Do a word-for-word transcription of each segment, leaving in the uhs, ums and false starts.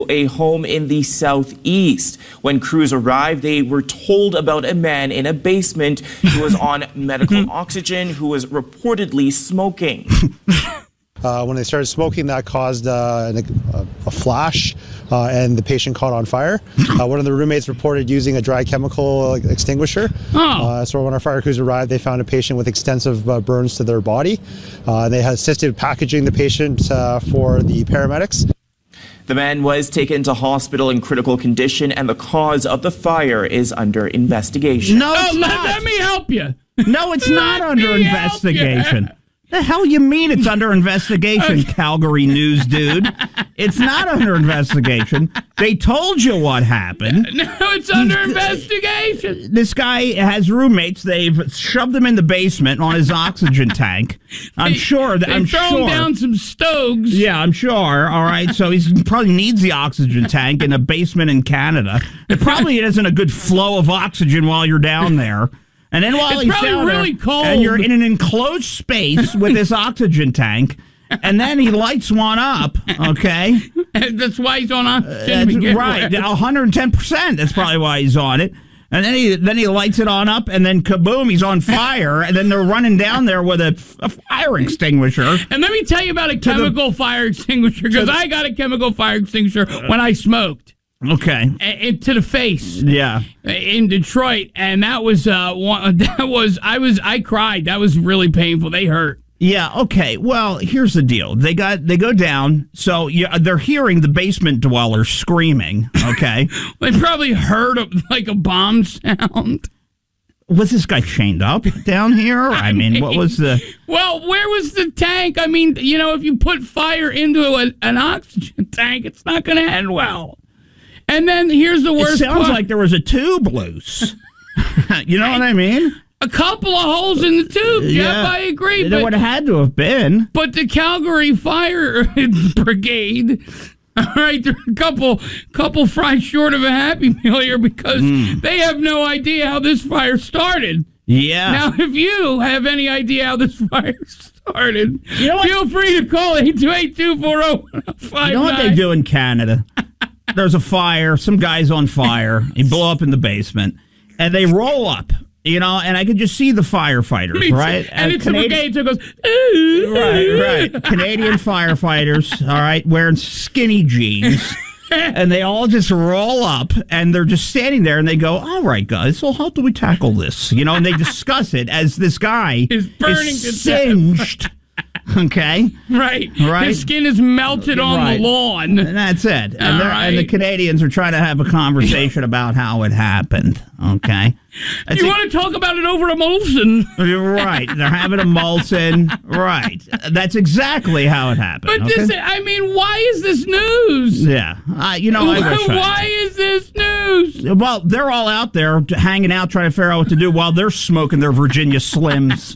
a home in the southeast. When crews arrived, they were told about a man in a basement who was on medical oxygen, who was reportedly smoking. Uh, when they started smoking, that caused uh, a, a flash, uh, and the patient caught on fire. Uh, one of the roommates reported using a dry chemical extinguisher. Oh. Uh, so when our fire crews arrived, they found a patient with extensive uh, burns to their body. Uh, they had assisted packaging the patient uh, for the paramedics. The man was taken to hospital in critical condition, and the cause of the fire is under investigation. No, it's Oh, let, not. let me help you. No, it's not Let under me help investigation. you. The hell you mean it's under investigation, Calgary News dude? It's not under investigation. They told you what happened. No, it's under investigation. This guy has roommates. They've shoved him in the basement on his oxygen tank. I'm They- sure. That, They I'm thrown sure. down some stoves. Yeah, I'm sure. All right, so he probably needs the oxygen tank in a basement in Canada. It probably isn't a good flow of oxygen while you're down there. And then while It's he's probably down really there, cold. and you're in an enclosed space with this oxygen tank, and then he lights one up, okay? That's why he's on oxygen. That's to begin right, with. one hundred ten percent. That's probably why he's on it. And then he then he lights it on up, and then kaboom, he's on fire. And then they're running down there with a, a fire extinguisher. And let me tell you about a chemical fire extinguisher, because I got a chemical fire extinguisher when I smoked. Okay. A- a- to the face. Yeah. In Detroit, and that was uh one, that was I was I cried. That was really painful. They hurt. Yeah, okay. Well, here's the deal. They got they go down, so you, they're hearing the basement dwellers screaming, okay? They probably heard a, like a bomb sound. Was this guy chained up down here? I, I mean, mean, what was the... Well, where was the tank? I mean, you know, if you put fire into a, an oxygen tank, it's not going to end well. And then here's the worst It sounds part. like there was a tube loose. You know what I mean? A couple of holes in the tube, Jeff, Yeah. I agree. There but, would have had to have been. but the Calgary Fire Brigade, all right, they're a couple, couple fries short of a Happy Meal here, because Mm. they have no idea how this fire started. Yeah. Now, if you have any idea how this fire started, You know what? feel free to call eight two eight, two four zero, one five nine. You know what they do in Canada? There's a fire. Some guy's on fire. He blew up in the basement. And they roll up, you know, and I could just see the firefighters, Me too. right? And Uh, it's Canadi- a brigade, so it goes, Right, right. Canadian firefighters, all right, wearing skinny jeans. And they all just roll up, and they're just standing there, and they go, all right, guys, so how do we tackle this? You know, and they discuss it as this guy Is burning is to death. singed. Okay? Right. Right. His skin is melted on Right. the lawn. And that's it. And, All they're- and the right. Canadians are trying to have a conversation about how it happened. Okay? That's You a- want to talk about it over a Molson? You're right. They're having a Molson. Right. That's exactly how it happened. But okay? this, I mean, why is this news? Yeah. Uh, you know, I wish I- Why is this news? Well, they're all out there t- hanging out, trying to figure out what to do while they're smoking their Virginia Slims.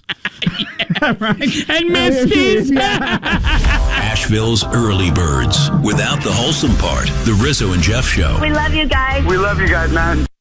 Right? And Misty's. Asheville's early birds. Without the wholesome part, the Rizzo and Jeff Show. We love you guys. We love you guys, man.